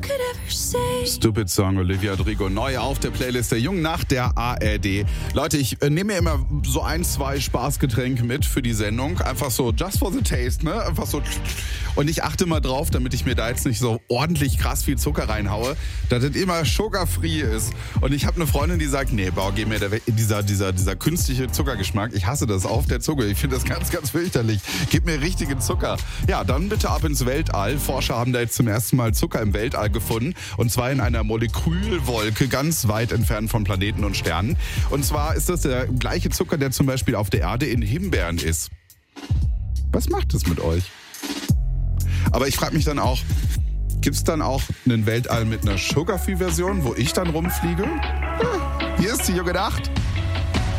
Stupid Song, Olivia Rodrigo, neu auf der Playlist der Jungen Nacht der ARD. Leute, ich nehme mir immer so 1, 2 Spaßgetränke mit für die Sendung. Einfach so, just for the taste, ne? Einfach so. Und ich achte mal drauf, damit ich mir da jetzt nicht so ordentlich krass viel Zucker reinhaue, dass das immer sugar-free ist. Und ich habe eine Freundin, die sagt, nee, geh mir dieser künstliche Zuckergeschmack. Ich hasse das auf der Zunge. Ich finde das ganz, ganz fürchterlich. Gib mir richtigen Zucker. Ja, dann bitte ab ins Weltall. Forscher haben da jetzt zum ersten Mal Zucker im Weltall gefunden. Und zwar in einer Molekülwolke, ganz weit entfernt von Planeten und Sternen. Und zwar ist das der gleiche Zucker, der zum Beispiel auf der Erde in Himbeeren ist. Was macht das mit euch? Aber ich frage mich dann auch, gibt es dann auch einen Weltall mit einer Sugar-Free-Version, wo ich dann rumfliege? Hier ist die Junge Nacht.